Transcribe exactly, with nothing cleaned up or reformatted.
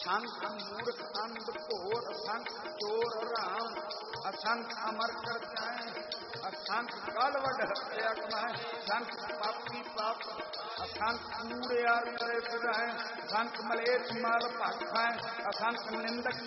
असंख मूर्ख अंध घोर, असंख चोर राम, असंख अमर कर जाए, असंख कल वड हत्या कमाए, असंख पापी पाप, असंख कूड़िया करे फिराए, असंख मलेच्छ मल भख खाए, असंख निंदक